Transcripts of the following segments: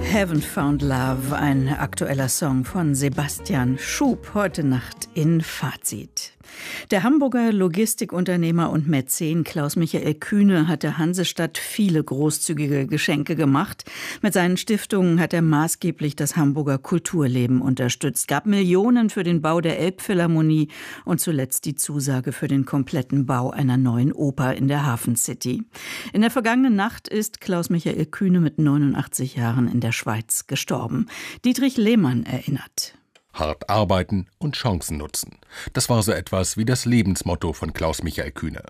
Haven't Found Love, ein aktueller Song von Sebastian Schub, heute Nacht in Fazit. Der Hamburger Logistikunternehmer und Mäzen Klaus-Michael Kühne hat der Hansestadt viele großzügige Geschenke gemacht. Mit seinen Stiftungen hat er maßgeblich das Hamburger Kulturleben unterstützt, gab Millionen für den Bau der Elbphilharmonie und zuletzt die Zusage für den kompletten Bau einer neuen Oper in der Hafen City. In der vergangenen Nacht ist Klaus-Michael Kühne mit 89 Jahren in der Schweiz gestorben. Dietrich Lehmann erinnert. Hart arbeiten und Chancen nutzen. Das war so etwas wie das Lebensmotto von Klaus-Michael Kühne.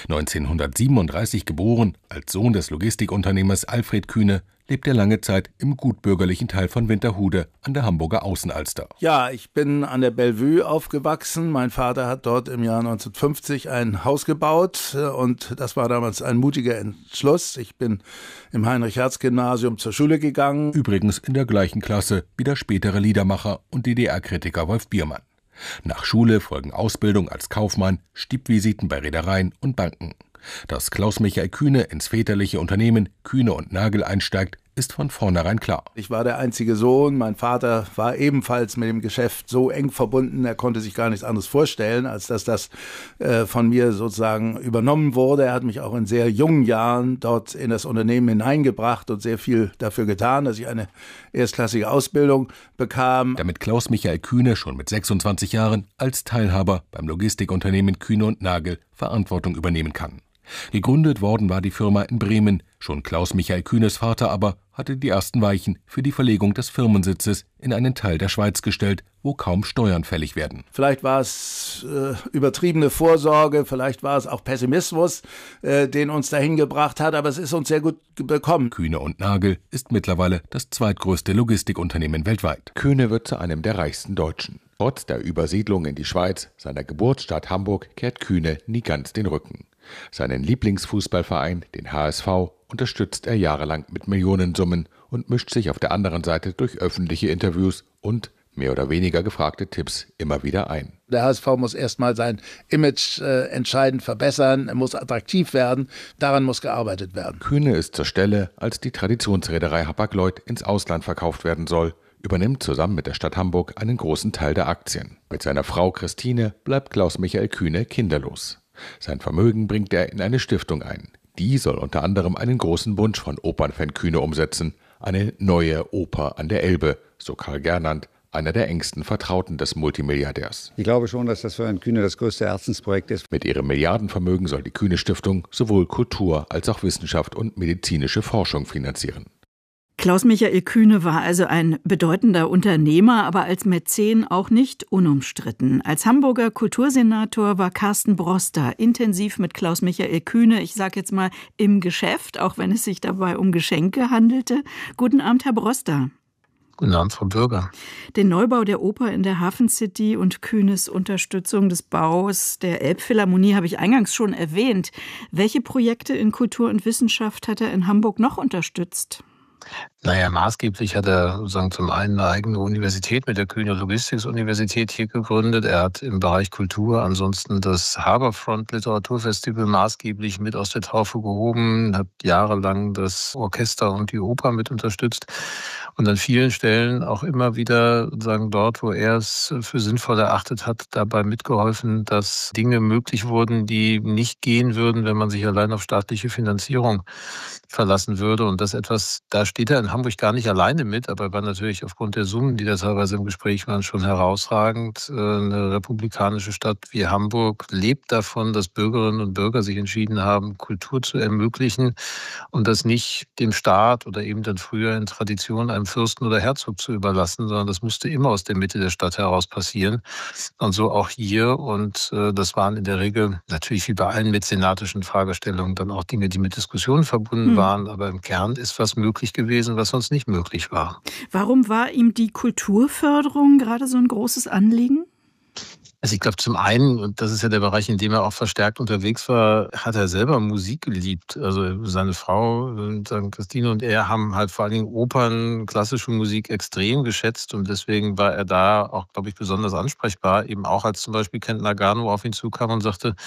1937 geboren, als Sohn des Logistikunternehmers Alfred Kühne, lebt er lange Zeit im gutbürgerlichen Teil von Winterhude an der Hamburger Außenalster. Ja, ich bin an der Bellevue aufgewachsen. Mein Vater hat dort im Jahr 1950 ein Haus gebaut und das war damals ein mutiger Entschluss. Ich bin im Heinrich-Hertz-Gymnasium zur Schule gegangen. Übrigens in der gleichen Klasse wie der spätere Liedermacher und DDR-Kritiker Wolf Biermann. Nach Schule folgen Ausbildung als Kaufmann, Stippvisiten bei Reedereien und Banken. Dass Klaus-Michael Kühne ins väterliche Unternehmen Kühne und Nagel einsteigt, ist von vornherein klar. Ich war der einzige Sohn, mein Vater war ebenfalls mit dem Geschäft so eng verbunden, er konnte sich gar nichts anderes vorstellen, als dass das von mir sozusagen übernommen wurde. Er hat mich auch in sehr jungen Jahren dort in das Unternehmen hineingebracht und sehr viel dafür getan, dass ich eine erstklassige Ausbildung bekam. Damit Klaus-Michael Kühne schon mit 26 Jahren als Teilhaber beim Logistikunternehmen Kühne und Nagel Verantwortung übernehmen kann. Gegründet worden war die Firma in Bremen, schon Klaus-Michael Kühnes Vater aber hatte die ersten Weichen für die Verlegung des Firmensitzes in einen Teil der Schweiz gestellt, wo kaum Steuern fällig werden. Vielleicht war es übertriebene Vorsorge, vielleicht war es auch Pessimismus, den uns dahin gebracht hat, aber es ist uns sehr gut bekommen. Kühne und Nagel ist mittlerweile das zweitgrößte Logistikunternehmen weltweit. Kühne wird zu einem der reichsten Deutschen. Trotz der Übersiedlung in die Schweiz, seiner Geburtsstadt Hamburg, kehrt Kühne nie ganz den Rücken. Seinen Lieblingsfußballverein, den HSV, unterstützt er jahrelang mit Millionensummen und mischt sich auf der anderen Seite durch öffentliche Interviews und mehr oder weniger gefragte Tipps immer wieder ein. Der HSV muss erstmal sein Image entscheidend verbessern, er muss attraktiv werden, daran muss gearbeitet werden. Kühne ist zur Stelle, als die Traditionsreederei Hapag-Lloyd ins Ausland verkauft werden soll, übernimmt zusammen mit der Stadt Hamburg einen großen Teil der Aktien. Mit seiner Frau Christine bleibt Klaus-Michael Kühne kinderlos. Sein Vermögen bringt er in eine Stiftung ein. Die soll unter anderem einen großen Wunsch von Opernfan Kühne umsetzen, eine neue Oper an der Elbe, so Karl Gernand, einer der engsten Vertrauten des Multimilliardärs. Ich glaube schon, dass das für Herrn Kühne das größte Herzensprojekt ist. Mit ihrem Milliardenvermögen soll die Kühne Stiftung sowohl Kultur als auch Wissenschaft und medizinische Forschung finanzieren. Klaus-Michael Kühne war also ein bedeutender Unternehmer, aber als Mäzen auch nicht unumstritten. Als Hamburger Kultursenator war Carsten Broster intensiv mit Klaus-Michael Kühne, ich sage jetzt mal, im Geschäft, auch wenn es sich dabei um Geschenke handelte. Guten Abend, Herr Broster. Guten Abend, Frau Bürger. Den Neubau der Oper in der Hafen City und Kühnes Unterstützung des Baus der Elbphilharmonie habe ich eingangs schon erwähnt. Welche Projekte in Kultur und Wissenschaft hat er in Hamburg noch unterstützt? Naja, maßgeblich hat er sozusagen zum einen eine eigene Universität mit der Kühne Logistics-Universität hier gegründet. Er hat im Bereich Kultur ansonsten das Harbourfront Literaturfestival maßgeblich mit aus der Taufe gehoben, hat jahrelang das Orchester und die Oper mit unterstützt und an vielen Stellen auch immer wieder sozusagen dort, wo er es für sinnvoll erachtet hat, dabei mitgeholfen, dass Dinge möglich wurden, die nicht gehen würden, wenn man sich allein auf staatliche Finanzierung verlassen würde. Und das etwas, da steht er in Hamburg gar nicht alleine mit, aber war natürlich aufgrund der Summen, die da teilweise im Gespräch waren, schon herausragend. Eine republikanische Stadt wie Hamburg lebt davon, dass Bürgerinnen und Bürger sich entschieden haben, Kultur zu ermöglichen und das nicht dem Staat oder eben dann früher in Tradition einem Fürsten oder Herzog zu überlassen, sondern das musste immer aus der Mitte der Stadt heraus passieren. Und so auch hier. Und das waren in der Regel natürlich wie bei allen mäzenatischen Fragestellungen dann auch Dinge, die mit Diskussionen verbunden waren. Aber im Kern ist was möglich gewesen, was sonst nicht möglich war. Warum war ihm die Kulturförderung gerade so ein großes Anliegen? Also ich glaube zum einen, und das ist ja der Bereich, in dem er auch verstärkt unterwegs war, hat er selber Musik geliebt. Also seine Frau, Christine und er haben halt vor allen Dingen Opern, klassische Musik extrem geschätzt und deswegen war er da auch, glaube ich, besonders ansprechbar. Eben auch als zum Beispiel Kent Nagano auf ihn zukam und sagte,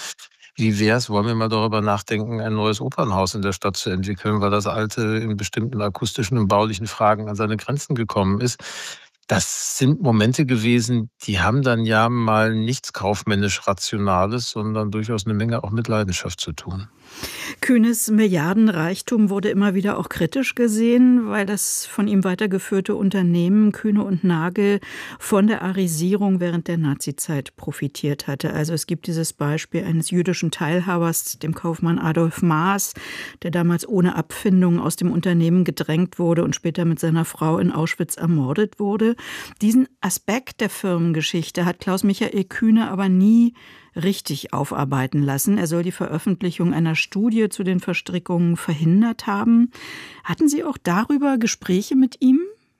wie wär's, wollen wir mal darüber nachdenken, ein neues Opernhaus in der Stadt zu entwickeln, weil das alte in bestimmten akustischen und baulichen Fragen an seine Grenzen gekommen ist. Das sind Momente gewesen, die haben dann ja mal nichts kaufmännisch Rationales, sondern durchaus eine Menge auch mit Leidenschaft zu tun. Kühnes Milliardenreichtum wurde immer wieder auch kritisch gesehen, weil das von ihm weitergeführte Unternehmen Kühne und Nagel von der Arisierung während der Nazizeit profitiert hatte. Also es gibt dieses Beispiel eines jüdischen Teilhabers, dem Kaufmann Adolf Maas, der damals ohne Abfindung aus dem Unternehmen gedrängt wurde und später mit seiner Frau in Auschwitz ermordet wurde. Diesen Aspekt der Firmengeschichte hat Klaus-Michael Kühne aber nie richtig aufarbeiten lassen. Er soll die Veröffentlichung einer Studie zu den Verstrickungen verhindert haben. Hatten Sie auch darüber Gespräche mit ihm?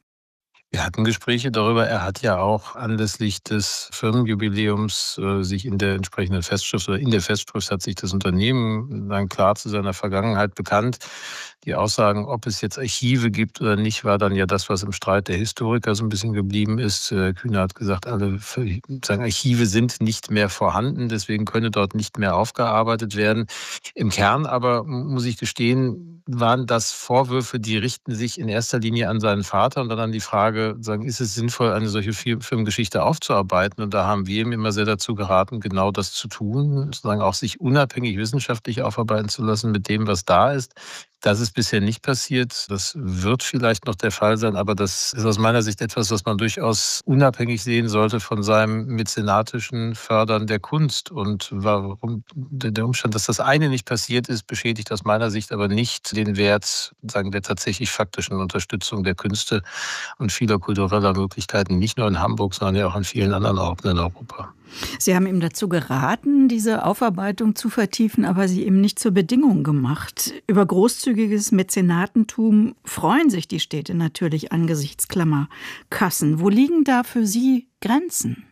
Wir hatten Gespräche darüber. Er hat ja auch anlässlich des Firmenjubiläums sich in der entsprechenden Festschrift oder in der Festschrift hat sich das Unternehmen dann klar zu seiner Vergangenheit bekannt. Die Aussagen, ob es jetzt Archive gibt oder nicht, war dann ja das, was im Streit der Historiker so ein bisschen geblieben ist. Kühne hat gesagt, alle sagen, Archive sind nicht mehr vorhanden, deswegen könne dort nicht mehr aufgearbeitet werden. Im Kern aber, muss ich gestehen, waren das Vorwürfe, die richten sich in erster Linie an seinen Vater und dann an die Frage, sagen, ist es sinnvoll, eine solche Firmengeschichte aufzuarbeiten? Und da haben wir ihm immer sehr dazu geraten, genau das zu tun, sozusagen auch sich unabhängig wissenschaftlich aufarbeiten zu lassen mit dem, was da ist. Das ist bisher nicht passiert. Das wird vielleicht noch der Fall sein, aber das ist aus meiner Sicht etwas, was man durchaus unabhängig sehen sollte von seinem mäzenatischen Fördern der Kunst. Und warum der Umstand, dass das eine nicht passiert ist, beschädigt aus meiner Sicht aber nicht den Wert, sagen, der tatsächlich faktischen Unterstützung der Künste und vieler kultureller Möglichkeiten, nicht nur in Hamburg, sondern ja auch an vielen anderen Orten in Europa. Sie haben ihm dazu geraten, diese Aufarbeitung zu vertiefen, aber sie ihm nicht zur Bedingung gemacht. Über großzügiges Mäzenatentum freuen sich die Städte natürlich angesichts Klammerkassen. Wo liegen da für Sie Grenzen?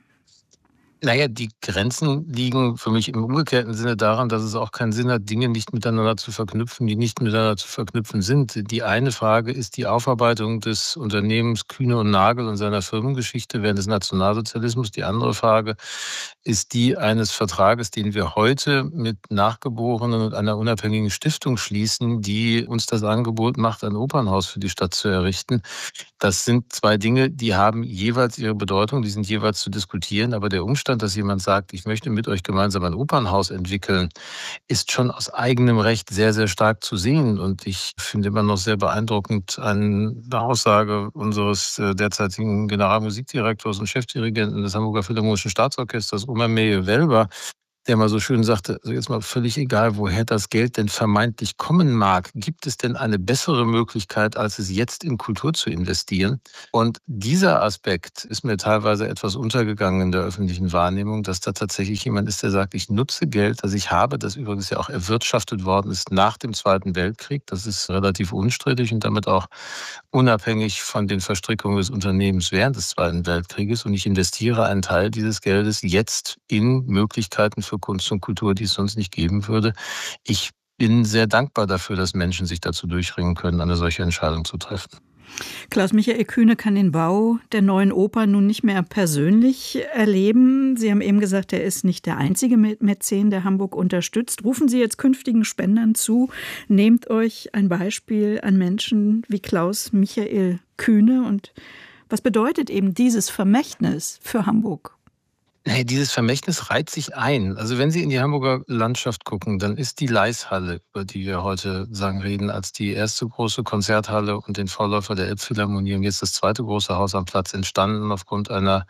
Naja, die Grenzen liegen für mich im umgekehrten Sinne daran, dass es auch keinen Sinn hat, Dinge nicht miteinander zu verknüpfen, die nicht miteinander zu verknüpfen sind. Die eine Frage ist die Aufarbeitung des Unternehmens Kühne und Nagel und seiner Firmengeschichte während des Nationalsozialismus. Die andere Frage ist die eines Vertrages, den wir heute mit Nachgeborenen und einer unabhängigen Stiftung schließen, die uns das Angebot macht, ein Opernhaus für die Stadt zu errichten. Das sind zwei Dinge, die haben jeweils ihre Bedeutung, die sind jeweils zu diskutieren, aber der Umstand, dass jemand sagt, ich möchte mit euch gemeinsam ein Opernhaus entwickeln, ist schon aus eigenem Recht sehr, sehr stark zu sehen. Und ich finde immer noch sehr beeindruckend eine Aussage unseres derzeitigen Generalmusikdirektors und Chefdirigenten des Hamburger Philharmonischen Staatsorchesters, Omer Meje-Welber, der mal so schön sagte, also jetzt mal völlig egal, woher das Geld denn vermeintlich kommen mag, gibt es denn eine bessere Möglichkeit, als es jetzt in Kultur zu investieren? Und dieser Aspekt ist mir teilweise etwas untergegangen in der öffentlichen Wahrnehmung, dass da tatsächlich jemand ist, der sagt, ich nutze Geld, das ich habe, das übrigens ja auch erwirtschaftet worden ist nach dem Zweiten Weltkrieg. Das ist relativ unstrittig und damit auch unabhängig von den Verstrickungen des Unternehmens während des Zweiten Weltkrieges. Und ich investiere einen Teil dieses Geldes jetzt in Möglichkeiten für Kunst und Kultur, die es sonst nicht geben würde. Ich bin sehr dankbar dafür, dass Menschen sich dazu durchringen können, eine solche Entscheidung zu treffen. Klaus-Michael Kühne kann den Bau der neuen Oper nun nicht mehr persönlich erleben. Sie haben eben gesagt, er ist nicht der einzige Mäzen, der Hamburg unterstützt. Rufen Sie jetzt künftigen Spendern zu, nehmt euch ein Beispiel an Menschen wie Klaus-Michael Kühne. Und was bedeutet eben dieses Vermächtnis für Hamburg? Hey, dieses Vermächtnis reiht sich ein. Also wenn Sie in die Hamburger Landschaft gucken, dann ist die Leishalle, über die wir heute reden, als die erste große Konzerthalle und den Vorläufer der Elbphilharmonie und jetzt das zweite große Haus am Platz entstanden aufgrund einer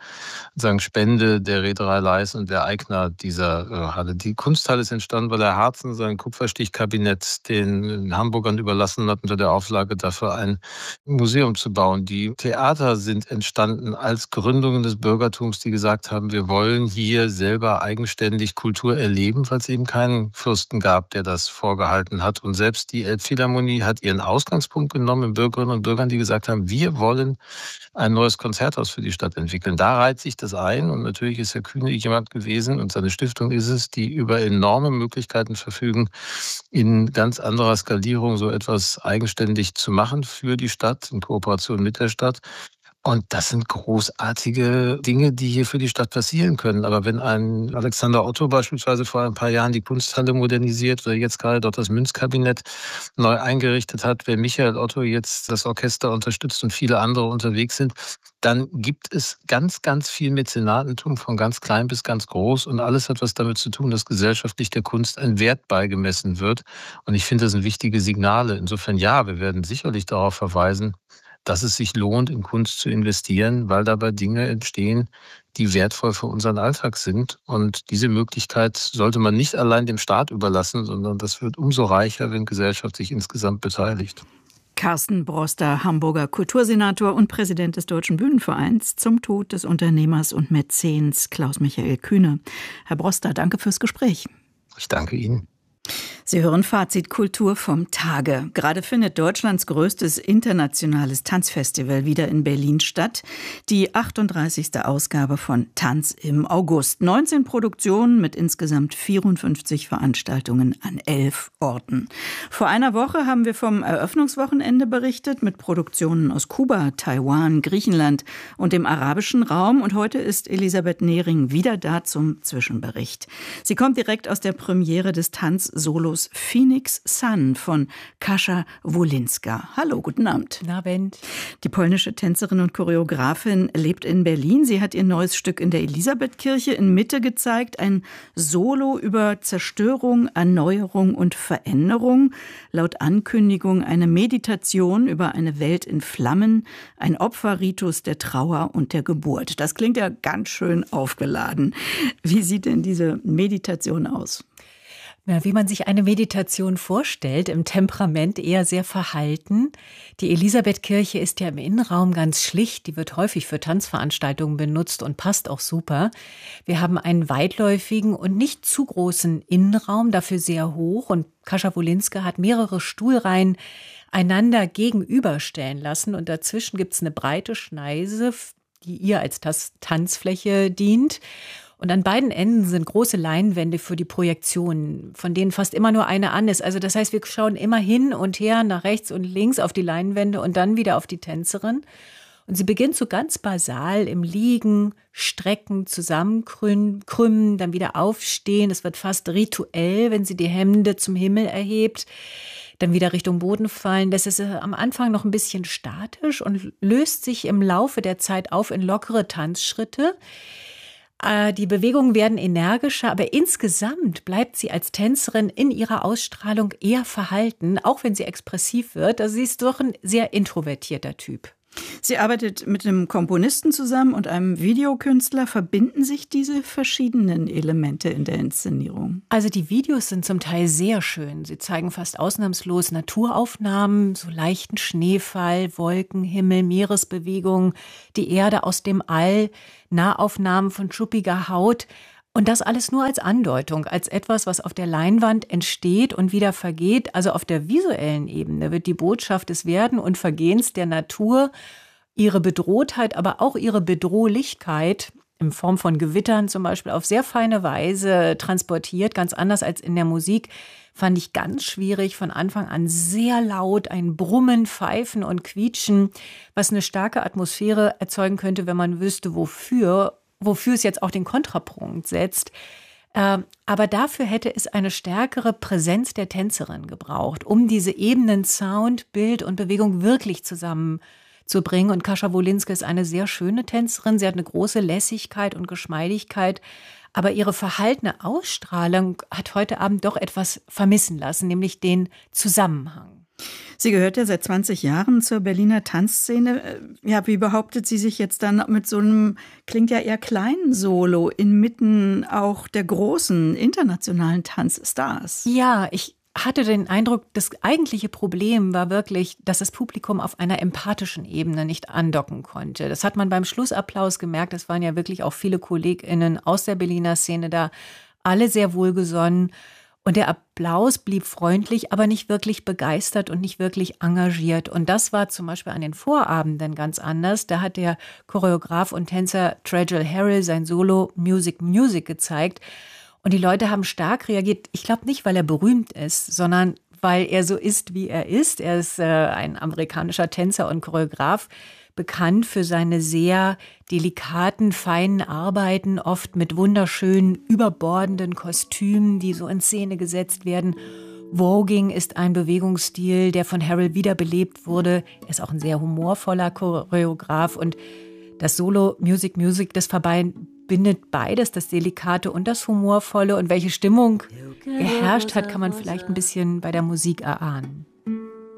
Spende der Reederei Leis und der Eigner dieser Halle. Die Kunsthalle ist entstanden, weil Herr Harzen sein Kupferstichkabinett den Hamburgern überlassen hat, unter der Auflage dafür ein Museum zu bauen. Die Theater sind entstanden als Gründungen des Bürgertums, die gesagt haben, wir wollen hier selber eigenständig Kultur erleben, weil es eben keinen Fürsten gab, der das vorgehalten hat. Und selbst die Elbphilharmonie hat ihren Ausgangspunkt genommen in Bürgerinnen und Bürgern, die gesagt haben, wir wollen ein neues Konzerthaus für die Stadt entwickeln. Da reiht sich das ein und natürlich ist Herr Kühne jemand gewesen und seine Stiftung ist es, die über enorme Möglichkeiten verfügen, in ganz anderer Skalierung so etwas eigenständig zu machen für die Stadt, in Kooperation mit der Stadt. Und das sind großartige Dinge, die hier für die Stadt passieren können. Aber wenn ein Alexander Otto beispielsweise vor ein paar Jahren die Kunsthalle modernisiert oder jetzt gerade dort das Münzkabinett neu eingerichtet hat, wenn Michael Otto jetzt das Orchester unterstützt und viele andere unterwegs sind, dann gibt es ganz, ganz viel Mäzenatentum von ganz klein bis ganz groß und alles hat was damit zu tun, dass gesellschaftlich der Kunst ein Wert beigemessen wird. Und ich finde, das sind wichtige Signale. Insofern ja, wir werden sicherlich darauf verweisen, dass es sich lohnt, in Kunst zu investieren, weil dabei Dinge entstehen, die wertvoll für unseren Alltag sind. Und diese Möglichkeit sollte man nicht allein dem Staat überlassen, sondern das wird umso reicher, wenn Gesellschaft sich insgesamt beteiligt. Carsten Broster, Hamburger Kultursenator und Präsident des Deutschen Bühnenvereins, zum Tod des Unternehmers und Mäzens Klaus-Michael Kühne. Herr Broster, danke fürs Gespräch. Ich danke Ihnen. Sie hören Fazit Kultur vom Tage. Gerade findet Deutschlands größtes internationales Tanzfestival wieder in Berlin statt. Die 38. Ausgabe von Tanz im August. 19 Produktionen mit insgesamt 54 Veranstaltungen an 11 Orten. Vor einer Woche haben wir vom Eröffnungswochenende berichtet mit Produktionen aus Kuba, Taiwan, Griechenland und dem arabischen Raum. Und heute ist Elisabeth Nehring wieder da zum Zwischenbericht. Sie kommt direkt aus der Premiere des Tanzsolos Phoenix Sun von Kasia Wolinska. Hallo, guten Abend. Guten Abend. Die polnische Tänzerin und Choreografin lebt in Berlin. Sie hat ihr neues Stück in der Elisabethkirche in Mitte gezeigt. Ein Solo über Zerstörung, Erneuerung und Veränderung. Laut Ankündigung eine Meditation über eine Welt in Flammen. Ein Opferritus der Trauer und der Geburt. Das klingt ja ganz schön aufgeladen. Wie sieht denn diese Meditation aus? Ja, wie man sich eine Meditation vorstellt, im Temperament eher sehr verhalten. Die Elisabethkirche ist ja im Innenraum ganz schlicht. Die wird häufig für Tanzveranstaltungen benutzt und passt auch super. Wir haben einen weitläufigen und nicht zu großen Innenraum, dafür sehr hoch. Und Kasia Wolinska hat mehrere Stuhlreihen einander gegenüberstellen lassen. Und dazwischen gibt es eine breite Schneise, die ihr als Tanzfläche dient. Und an beiden Enden sind große Leinwände für die Projektionen, von denen fast immer nur eine an ist. Also das heißt, wir schauen immer hin und her, nach rechts und links auf die Leinwände und dann wieder auf die Tänzerin. Und sie beginnt so ganz basal im Liegen, Strecken, zusammenkrümmen, dann wieder aufstehen. Es wird fast rituell, wenn sie die Hände zum Himmel erhebt, dann wieder Richtung Boden fallen. Das ist am Anfang noch ein bisschen statisch und löst sich im Laufe der Zeit auf in lockere Tanzschritte. Die Bewegungen werden energischer, aber insgesamt bleibt sie als Tänzerin in ihrer Ausstrahlung eher verhalten, auch wenn sie expressiv wird. Also sie ist doch ein sehr introvertierter Typ. Sie arbeitet mit einem Komponisten zusammen und einem Videokünstler. Verbinden sich diese verschiedenen Elemente in der Inszenierung? Also die Videos sind zum Teil sehr schön. Sie zeigen fast ausnahmslos Naturaufnahmen, so leichten Schneefall, Wolken, Himmel, Meeresbewegungen, die Erde aus dem All, Nahaufnahmen von schuppiger Haut. Und das alles nur als Andeutung, als etwas, was auf der Leinwand entsteht und wieder vergeht. Also auf der visuellen Ebene wird die Botschaft des Werden und Vergehens der Natur, ihre Bedrohtheit, aber auch ihre Bedrohlichkeit in Form von Gewittern zum Beispiel auf sehr feine Weise transportiert. Ganz anders als in der Musik, fand ich ganz schwierig. Von Anfang an sehr laut, ein Brummen, Pfeifen und Quietschen, was eine starke Atmosphäre erzeugen könnte, wenn man wüsste, wofür es jetzt auch den Kontrapunkt setzt. Aber dafür hätte es eine stärkere Präsenz der Tänzerin gebraucht, um diese Ebenen Sound, Bild und Bewegung wirklich zusammenzubringen. Und Kasia Wolinska ist eine sehr schöne Tänzerin. Sie hat eine große Lässigkeit und Geschmeidigkeit. Aber ihre verhaltene Ausstrahlung hat heute Abend doch etwas vermissen lassen, nämlich den Zusammenhang. Sie gehört ja seit 20 Jahren zur Berliner Tanzszene. Ja, wie behauptet sie sich jetzt dann mit so einem, klingt ja eher kleinen Solo, inmitten auch der großen internationalen Tanzstars? Ja, ich hatte den Eindruck, das eigentliche Problem war wirklich, dass das Publikum auf einer empathischen Ebene nicht andocken konnte. Das hat man beim Schlussapplaus gemerkt. Es waren ja wirklich auch viele KollegInnen aus der Berliner Szene da, alle sehr wohlgesonnen. Und der Applaus blieb freundlich, aber nicht wirklich begeistert und nicht wirklich engagiert. Und das war zum Beispiel an den Vorabenden ganz anders. Da hat der Choreograf und Tänzer Tregel Harrell sein Solo Music gezeigt. Und die Leute haben stark reagiert. Ich glaube nicht, weil er berühmt ist, sondern weil er so ist, wie er ist. Er ist ein amerikanischer Tänzer und Choreograf, bekannt für seine sehr delikaten, feinen Arbeiten, oft mit wunderschönen, überbordenden Kostümen, die so in Szene gesetzt werden. Voguing ist ein Bewegungsstil, der von Harrell wiederbelebt wurde. Er ist auch ein sehr humorvoller Choreograf und das Solo Music, das verbindet beides, das Delikate und das Humorvolle. Und welche Stimmung geherrscht hat, kann man vielleicht ein bisschen bei der Musik erahnen.